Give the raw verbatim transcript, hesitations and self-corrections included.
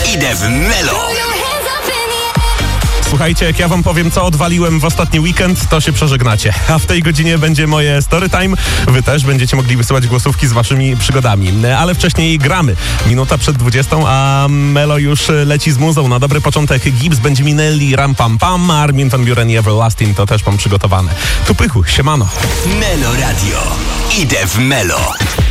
Idę w Melo. Słuchajcie, jak ja wam powiem, co odwaliłem w ostatni weekend, to się przeżegnacie. A w tej godzinie będzie moje story time. Wy też będziecie mogli wysyłać głosówki z waszymi przygodami. Ale wcześniej gramy. Minuta przed dwudziestą, a Melo już leci z muzą. Na dobry początek Gibbs, będzie Minelli, Ram Pam Pam, Armin van Buuren i Everlasting. To też mam przygotowane. Tu pychu, siemano. Melo Radio. Idę w Melo.